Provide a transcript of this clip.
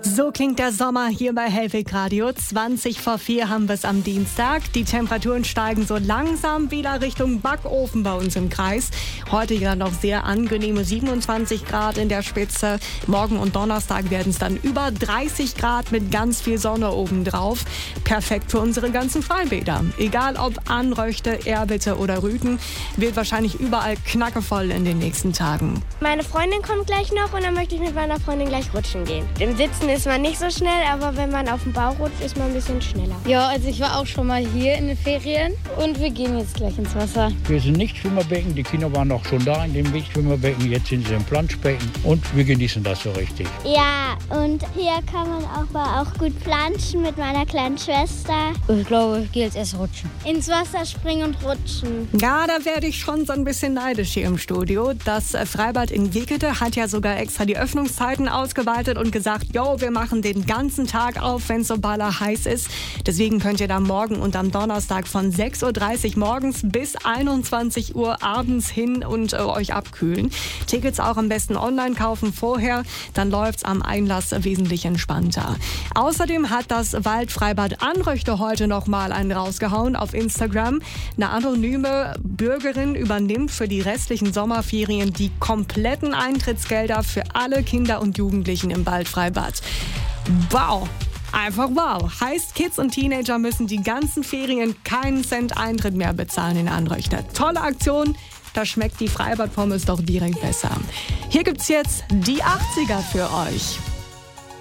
So klingt der Sommer hier bei Hellweg Radio. 20 vor 4 haben wir es am Dienstag. Die Temperaturen steigen so langsam wieder Richtung Backofen bei uns im Kreis. Heute ja noch sehr angenehme 27 Grad in der Spitze. Morgen und Donnerstag werden es dann über 30 Grad mit ganz viel Sonne obendrauf. Perfekt für unsere ganzen Freibäder. Egal ob Anröchte, Erwitte oder Rügen, wird wahrscheinlich überall knackevoll in den nächsten Tagen. Meine Freundin kommt gleich noch und dann möchte ich mit meiner Freundin gleich rutschen gehen. Im Sitzen ist man nicht so schnell, aber wenn man auf dem Bauch rutscht, ist man ein bisschen schneller. Ja, also ich war auch schon mal hier in den Ferien und wir gehen jetzt gleich ins Wasser. Wir sind nicht Schwimmerbecken, die Kinder waren auch schon da in dem Schwimmerbecken, jetzt sind sie im Planschbecken und wir genießen das so richtig. Ja, und hier kann man auch gut planschen mit meiner kleinen Schwester. Ich glaube, ich gehe jetzt erst rutschen. Ins Wasser springen und rutschen. Ja, da werde ich schon so ein bisschen neidisch hier im Studio. Das Freibad in Wickede hat ja sogar extra die Öffnungszeiten ausgeweitet und gesagt, jo, wir machen den ganzen Tag auf, wenn es so ballerheiß ist. Deswegen könnt ihr da morgen und am Donnerstag von 6.30 Uhr morgens bis 21 Uhr abends hin und euch abkühlen. Tickets auch am besten online kaufen vorher, dann läuft's am Einlass wesentlich entspannter. Außerdem hat das Waldfreibad Anröchte heute nochmal einen rausgehauen auf Instagram. Eine anonyme Bürgerin übernimmt für die restlichen Sommerferien die kompletten Eintrittsgelder für alle Kinder und Jugendlichen im Waldfreibad. Wow! Einfach wow. Heißt, Kids und Teenager müssen die ganzen Ferien keinen Cent Eintritt mehr bezahlen in Anröchte. Tolle Aktion, da schmeckt die Freibad-Pommes doch direkt besser. Hier gibt's jetzt die 80er für euch.